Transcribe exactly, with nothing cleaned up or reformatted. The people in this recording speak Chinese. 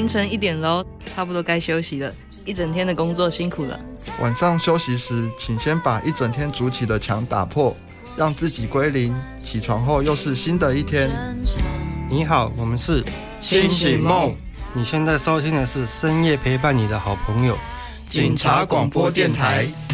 凌晨一点咯，差不多该休息了，一整天的工作辛苦了。 晚上休息时，请先把一整天筑起的墙打破，让自己归零，起床后又是新的一天。 你好，我们是清醒梦， 你现在收听的是深夜陪伴你的好朋友警察广播电台。